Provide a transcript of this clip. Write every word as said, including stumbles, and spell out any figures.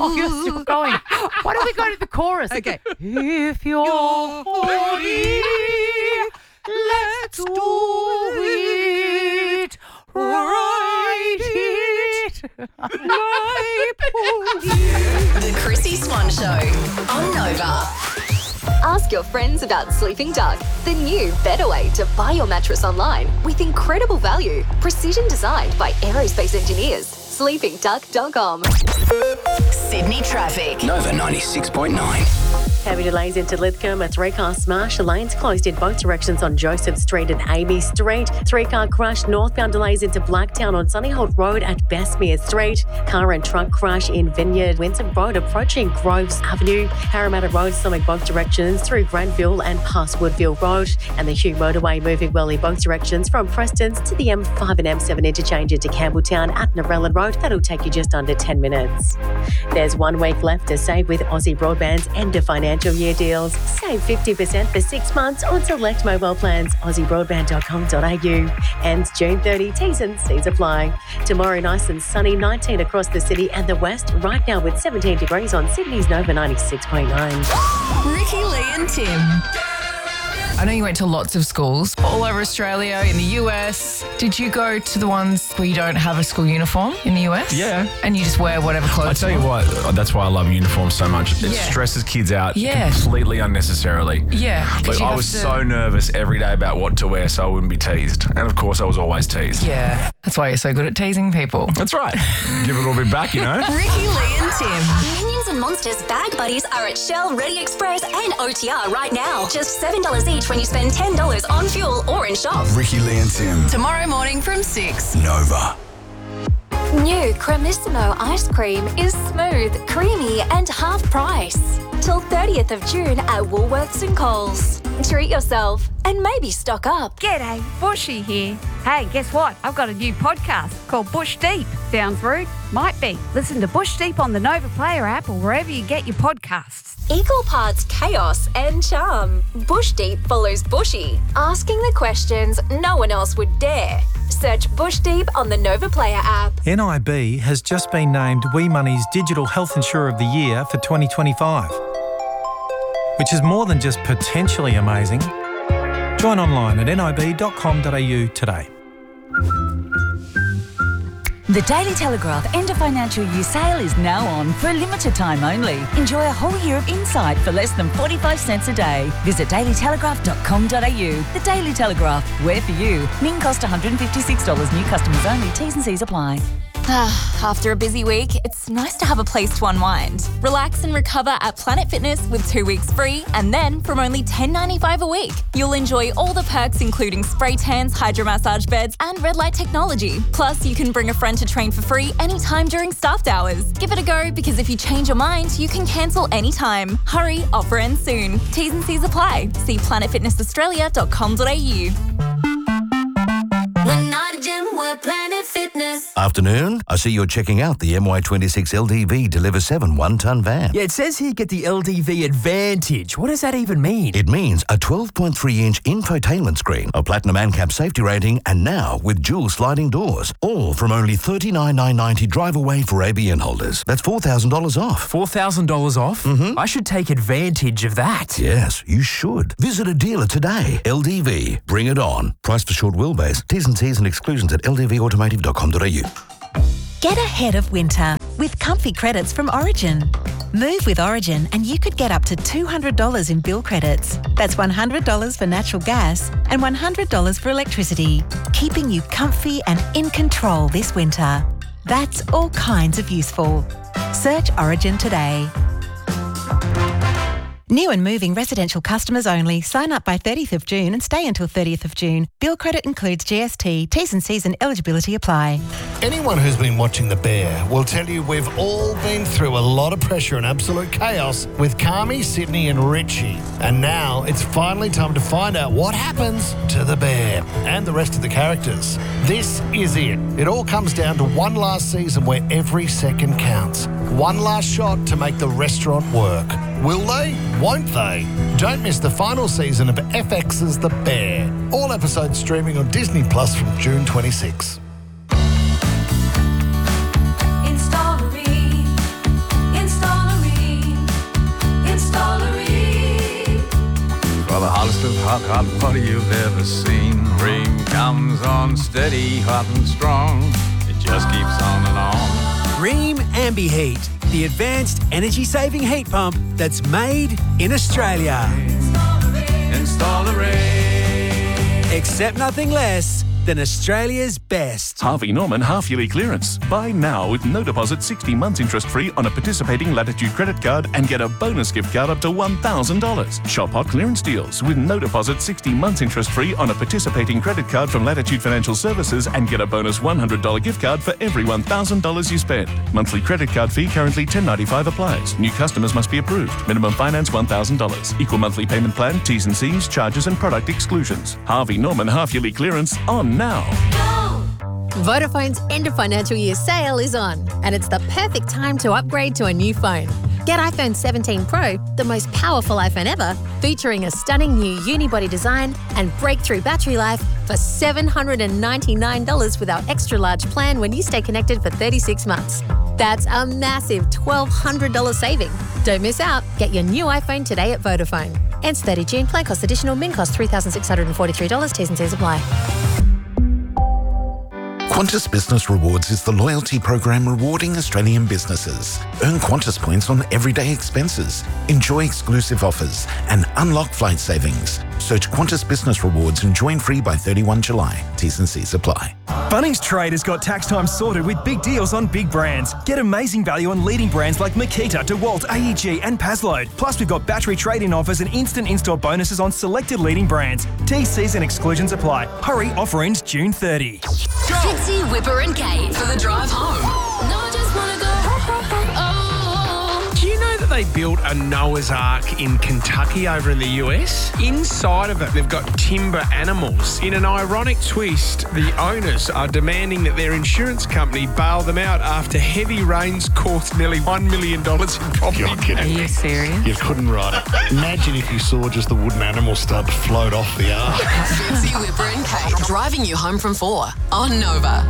Oh, you're still going. Why don't we go to the chorus? Okay. If you're horny, let's do it. Write it. The Chrissy Swan Show on Nova. Ask your friends about Sleeping Duck, the new, better way to buy your mattress online with incredible value, precision designed by aerospace engineers. sleeping duck dot com. Sydney traffic. Nova ninety-six point nine. Heavy delays into Lithcombe. It's recast Marshall lanes closed in both directions on Joseph Street and Amy Street. Three-car crash, northbound delays into Blacktown on Sunnyholt Road at Bestmere Street. Car and truck crash in Vineyard, Windsor Road approaching Groves Avenue. Parramatta Road, stomach both directions through Granville and past Woodville Road. And the Hugh Motorway moving well in both directions from Prestons to the M five and M seven interchange into Campbelltown at Narellan Road. That'll take you just under ten minutes. There's one week left to save with Aussie Broadband's end of financial year deals. Save fifty percent for six months on select mobile plans. aussie broadband dot com dot a u. Ends June thirtieth. T's and C's apply. Tomorrow, nice and sunny, nineteen across the city and the west. Right now with seventeen degrees on Sydney's Nova ninety-six point nine. Ricky, Lee and Tim. I know you went to lots of schools all over Australia, in the U S. Did you go to the ones where you don't have a school uniform in the U S? Yeah. And you just wear whatever clothes I tell you you want? what, that's why I love uniforms so much. It Yeah. stresses kids out Yeah. completely unnecessarily. Yeah. 'cause Like, you I have was to- so nervous every day about what to wear so I wouldn't be teased. And of course, I was always teased. Yeah. That's why you're so good at teasing people. That's right. Give it a little bit back, you know? Ricky, Lee and Tim. Minions and Monsters bag buddies are at Shell, Ready Express and O T R right now. Just seven dollars each when you spend ten dollars on fuel or in shop. Ricky, Lee and Tim. Tomorrow morning from six. Nova. New Cremissimo ice cream is smooth, creamy and half price. Till thirtieth of June at Woolworths and Coles. Treat yourself and maybe stock up. G'day, Bushy here. Hey, guess what? I've got a new podcast called Bush Deep. Sounds rude? Might be. Listen to Bush Deep on the Nova Player app or wherever you get your podcasts. Equal parts chaos and charm. Bush Deep follows Bushy, asking the questions no one else would dare. Search Bush Deep on the Nova Player app. N I B has just been named Wee Money's Digital Health Insurer of the Year for twenty twenty-five, which is more than just potentially amazing. Join online at nib dot com dot a u today. The Daily Telegraph End of Financial Year sale is now on for a limited time only. Enjoy a whole year of insight for less than forty-five cents a day. Visit daily telegraph dot com dot a u. The Daily Telegraph, where for you. Min cost one hundred fifty-six dollars. New customers only. T's and C's apply. After a busy week, it's nice to have a place to unwind. Relax and recover at Planet Fitness with two weeks free, and then from only ten dollars ninety-five a week, you'll enjoy all the perks including spray tans, hydromassage beds, and red light technology. Plus, you can bring a friend to train for free anytime during staffed hours. Give it a go because if you change your mind, you can cancel anytime. Hurry, offer ends soon. T's and C's apply. See planet fitness australia dot com dot a u. We're not a gym, we're Planet Fitness. Afternoon, I see you're checking out the M Y twenty-six L D V Deliver seven one-tonne van. Yeah, it says here get the L D V Advantage. What does that even mean? It means a twelve point three inch infotainment screen, a platinum ANCAP safety rating, and now with dual sliding doors. All from only thirty-nine thousand nine hundred ninety dollars drive away for A B N holders. That's four thousand dollars off. four thousand dollars off? Mm-hmm. I should take advantage of that. Yes, you should. Visit a dealer today. L D V. Bring it on. Price for short wheelbase. T's and C's and exclusions at l d v automotive dot com dot a u. Get ahead of winter with comfy credits from Origin. Move with Origin and you could get up to two hundred dollars in bill credits. That's one hundred dollars for natural gas and one hundred dollars for electricity, keeping you comfy and in control this winter. That's all kinds of useful. Search Origin today. New and moving residential customers only. Sign up by thirtieth of June and stay until thirtieth of June. Bill credit includes G S T. T's and C's and eligibility apply. Anyone who's been watching The Bear will tell you we've all been through a lot of pressure and absolute chaos with Carmi, Sydney and Richie. And now it's finally time to find out what happens to the bear and the rest of the characters. This is it. It all comes down to one last season where every second counts. One last shot to make the restaurant work. Will they? Won't they? Don't miss the final season of F X's The Bear. All episodes streaming on Disney Plus from June twenty-sixth. In Strawberry, in Strawberry. rock hot butter you've ever seen. Cream comes on steady, hot and strong. It just keeps on and on. Rheem Ambi-Heat, the advanced energy-saving heat pump that's made in Australia. Install a Rheem. Accept nothing less than Australia's best. Harvey Norman half-yearly clearance. Buy now with no deposit, sixty months interest-free on a participating Latitude credit card and get a bonus gift card up to one thousand dollars. Shop hot clearance deals with no deposit, sixty months interest-free on a participating credit card from Latitude Financial Services and get a bonus one hundred dollars gift card for every one thousand dollars you spend. Monthly credit card fee currently ten dollars and ninety-five cents applies. New customers must be approved. Minimum finance one thousand dollars. Equal monthly payment plan, T's and C's, charges and product exclusions. Harvey Norman half-yearly clearance on now. Vodafone's end of financial year sale is on, and it's the perfect time to upgrade to a new phone. Get iPhone seventeen Pro, the most powerful iPhone ever, featuring a stunning new unibody design and breakthrough battery life for seven hundred ninety-nine dollars with our extra large plan when you stay connected for thirty-six months. That's a massive twelve hundred dollars saving. Don't miss out. Get your new iPhone today at Vodafone. Ends thirtieth of June. Plan cost additional. Min cost three thousand six hundred forty-three dollars. T's and C's apply. Qantas Business Rewards is the loyalty program rewarding Australian businesses. Earn Qantas points on everyday expenses, enjoy exclusive offers, and unlock flight savings. Search Qantas Business Rewards and join free by thirty-first of July. T's and C's apply. Bunnings Trade has got tax time sorted with big deals on big brands. Get amazing value on leading brands like Makita, DeWalt, A E G and Pazload. Plus, we've got battery trade-in offers and instant in-store bonuses on selected leading brands. T Cs and exclusions apply. Hurry, offer ends June thirtieth. Fitzy, Whipper and Kate for the drive home. No, I just want to go. Oh. Do you know that they built a Noah's Ark in Kentucky over in the U S? Inside of it, they've got timber animals. In an ironic twist, the owners are demanding that their insurance company bail them out after heavy rains caused nearly one million dollars in property damage. Are you serious? You couldn't write it. Imagine if you saw just the wooden animals start to float off the ark. Fitzy, Whipper and Kate driving you home from four on Nova.